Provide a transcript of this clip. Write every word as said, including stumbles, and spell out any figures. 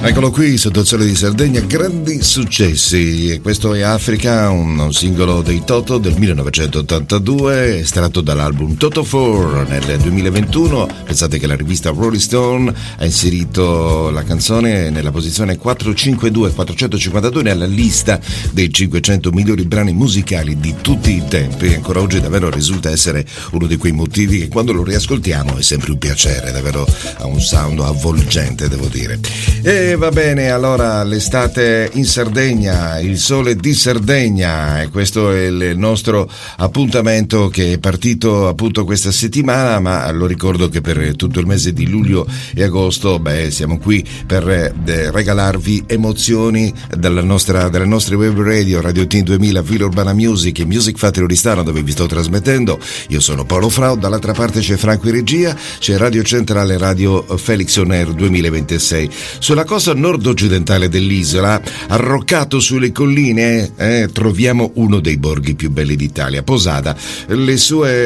Eccolo qui, sotto il sole di Sardegna, grandi successi. E questo è Africa, un, un singolo dei Toto del millenovecentottantadue, estratto dall'album Toto quattro nel duemilaventuno. Pensate che la rivista Rolling Stone ha inserito la canzone nella posizione quattrocentocinquantadue quattrocentocinquantadue nella lista dei cinquecento migliori brani musicali di tutti i tempi. Ancora oggi davvero risulta essere uno di quei motivi che quando lo riascoltiamo è sempre un piacere, davvero ha un sound avvolgente, devo dire. E va bene, allora l'estate in Sardegna, il sole di Sardegna, e questo è il nostro appuntamento che è partito appunto questa settimana, ma lo ricordo che per tutto il mese di luglio e agosto, beh, siamo qui per eh, regalarvi emozioni dalla nostra, dalle nostre web radio, Radio Team duemila, Villa Urbana Music e Music Factory Oristano, dove vi sto trasmettendo. Io sono Paolo Frau, dall'altra parte c'è Franco in regia, c'è Radio Centrale, Radio Felix On Air duemilaventisei. Sulla costa nord-occidentale dell'isola, arroccato sulle colline, eh, troviamo uno dei borghi più belli d'Italia, Posada. Le sue